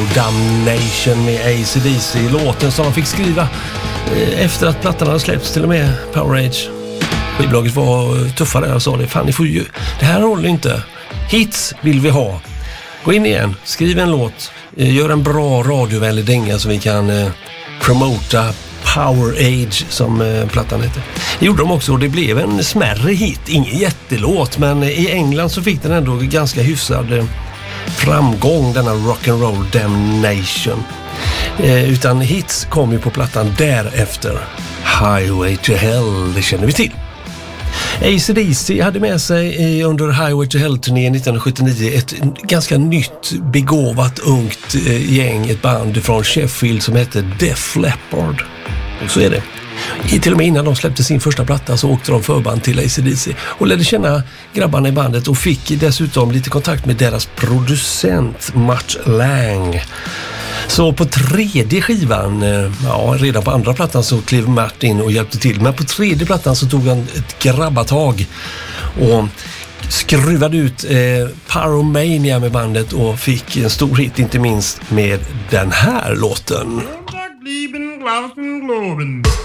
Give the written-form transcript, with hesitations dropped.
Damnation med AC/DC, låten som de fick skriva efter att plattan hade släppts, till och med Power Age. Skivbolaget var tuffare, jag sa det. Fan, det här håller inte. Hits vill vi ha. Gå in igen, skriv en låt, gör en bra radiovänlig dänga så vi kan promota Power Age som plattan heter. Det gjorde de också och det blev en smärre hit, ingen jättelåt, men i England så fick den ändå ganska hyfsad framgång, denna Rock'n'Roll Damnation. Utan hits kom ju på plattan därefter. Highway to Hell, det känner vi till. AC/DC hade med sig under Highway to Hell-turnén 1979 ett ganska nytt, begåvat, ungt gäng, ett band från Sheffield som hette Def Leppard. Och så är det. Till och med innan de släppte sin första platta så åkte de förband till AC/DC och lärde känna grabbarna i bandet och fick dessutom lite kontakt med deras producent Mutt Lange. Så på tredje skivan, redan på andra plattan så klev Mutt in och hjälpte till. Men på tredje plattan så tog han ett grabbatag och skruvade ut Pyromania med bandet och fick en stor hit, inte minst med den här låten.